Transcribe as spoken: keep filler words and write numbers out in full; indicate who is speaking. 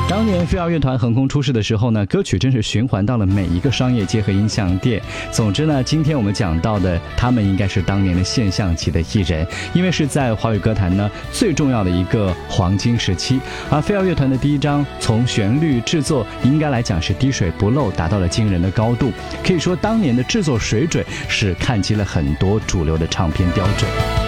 Speaker 1: 当年飞儿乐团横空出世的时候呢，歌曲真是循环到了每一个商业街和音像店。总之呢，今天我们讲到的他们应该是当年的现象级的艺人，因为是在华语歌坛呢最重要的一个黄金时期。而飞儿乐团的第一张从旋律制作应该来讲是滴水不漏，达到了惊人的高度，可以说当年的制作水准是看齐了很多主流的唱片标准。